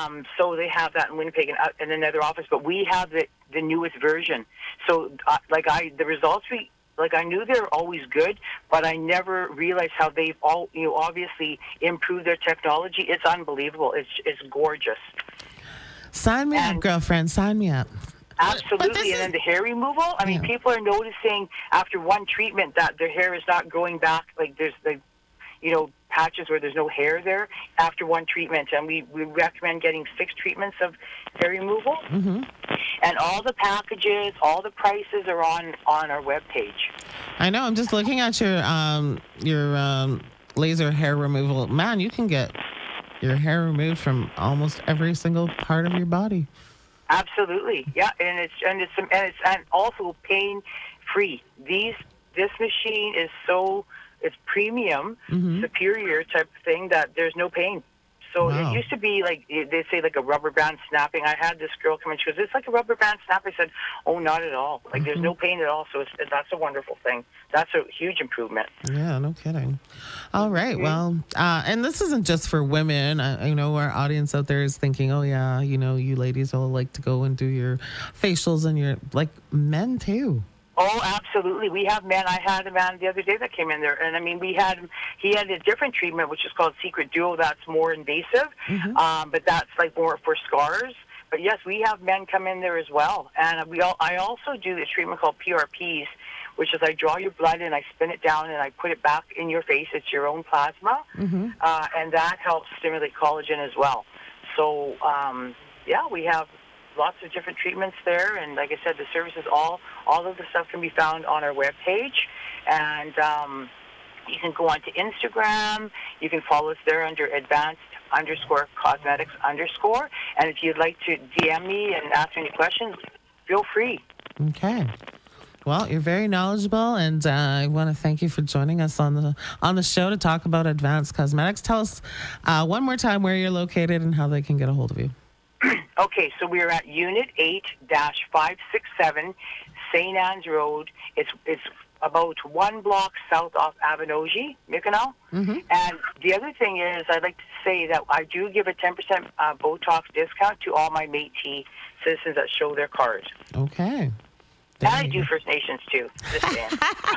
So they have that in Winnipeg in another office, but we have the newest version. So, the results I knew they were always good, but I never realized how they've obviously improved their technology. It's unbelievable. It's gorgeous. Sign me up, girlfriend. Sign me up. Absolutely. And then the hair removal. I mean, people are noticing after one treatment that their hair is not growing back. Like there's patches where there's no hair there after one treatment. And we recommend getting 6 treatments of hair removal. Mm-hmm. And all the packages, all the prices are on our webpage. I know. I'm just looking at your laser hair removal. Man, you can get your hair removed from almost every single part of your body. Absolutely, yeah, and it's also pain free. This machine is it's premium, superior type of thing that there's no pain. So It used to be like they say like a rubber band snapping. I had this girl come in. She goes, "It's like a rubber band snap." I said, "Oh, not at all. Like there's no pain at all." So that's a wonderful thing. That's a huge improvement. Yeah, no kidding. All right, well, and this isn't just for women. I know our audience out there is thinking, "Oh yeah, you ladies all like to go and do your facials and your men too." Oh, absolutely. We have men. I had a man the other day that came in there, and I mean, he had a different treatment, which is called Secret Duo. That's more invasive, but that's like more for scars. But yes, we have men come in there as well, and I also do this treatment called PRPs, which is I draw your blood and I spin it down and I put it back in your face. It's your own plasma, and that helps stimulate collagen as well. So, we have lots of different treatments there, and like I said, the services, all of the stuff can be found on our webpage, and you can go onto Instagram. You can follow us there under advanced_cosmetics_, and if you'd like to DM me and ask any questions, feel free. Okay. Well, you're very knowledgeable, and I want to thank you for joining us on the show to talk about Advanced Cosmetics. Tell us one more time where you're located and how they can get a hold of you. Okay, so we're at Unit 8-567 St. Anne's Road. It's about 1 block south of Avanoji, Mykonos. And the other thing is, I'd like to say that I do give a 10% Botox discount to all my Métis citizens that show their card. Okay. And I do First Nations, too. Just saying.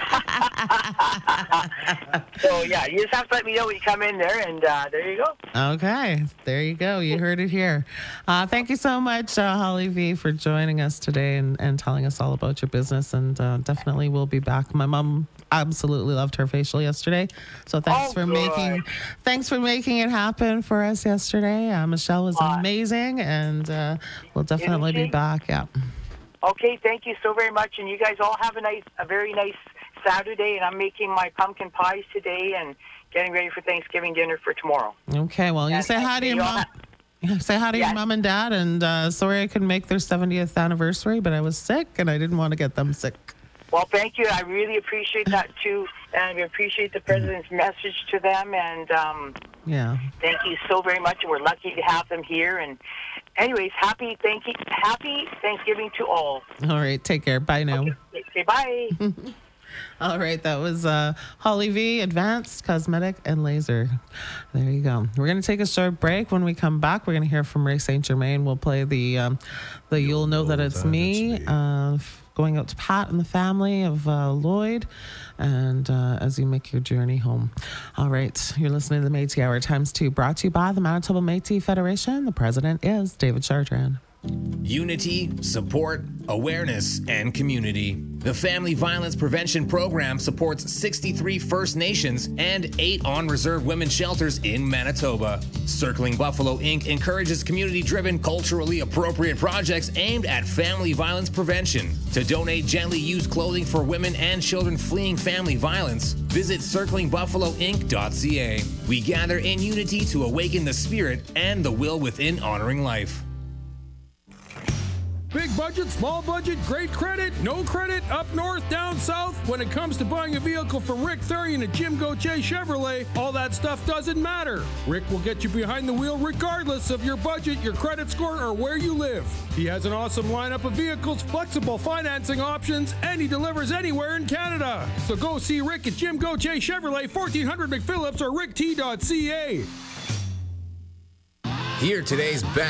So, yeah, you just have to let me know when you come in there, and there you go. Okay. There you go. You heard it here. Thank you so much, Holly V, for joining us today and telling us all about your business, and definitely we'll be back. My mom absolutely loved her facial yesterday, so thanks for making it happen for us yesterday. Michelle was amazing, and we'll definitely be back. Yeah. Okay, thank you so very much, and you guys all have a very nice Saturday, and I'm making my pumpkin pies today and getting ready for Thanksgiving dinner for tomorrow. Okay, well, you say hi to your mom. Say hi to your mom and dad, and sorry I couldn't make their 70th anniversary, but I was sick, and I didn't want to get them sick. Well, thank you. I really appreciate that, too, and I appreciate the President's message to them, and thank you so very much, and we're lucky to have them here, and anyways, happy Thanksgiving to all. All right, take care. Bye now. Okay, bye. All right, that was Holly V, Advanced Cosmetic and Laser. There you go. We're going to take a short break. When we come back, we're going to hear from Ray St. Germain. We'll play the You'll Know That It's Me, going out to Pat and the family of Lloyd, and as you make your journey home. All right, you're listening to the Métis Hour ×2, brought to you by the Manitoba Métis Federation. The president is David Chartrand. Unity, support, awareness, and community. The Family Violence Prevention Program supports 63 First Nations and 8 on-reserve women's shelters in Manitoba. Circling Buffalo Inc. encourages community-driven, culturally appropriate projects aimed at family violence prevention. To donate gently used clothing for women and children fleeing family violence, visit circlingbuffaloinc.ca. We gather in unity to awaken the spirit and the will within honoring life. Big budget, small budget, great credit, no credit, up north, down south. When it comes to buying a vehicle from Rick Thurian at Jim Gauthier Chevrolet, all that stuff doesn't matter. Rick will get you behind the wheel regardless of your budget, your credit score, or where you live. He has an awesome lineup of vehicles, flexible financing options, and he delivers anywhere in Canada. So go see Rick at Jim Gauthier Chevrolet, 1400 McPhillips, or rickt.ca. Here today's best